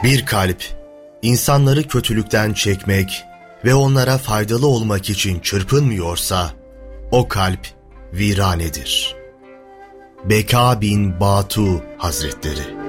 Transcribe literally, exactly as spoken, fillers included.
Bir kalp, insanları kötülükten çekmek ve onlara faydalı olmak için çırpınmıyorsa, o kalp viranedir. Beka bin Batu Hazretleri.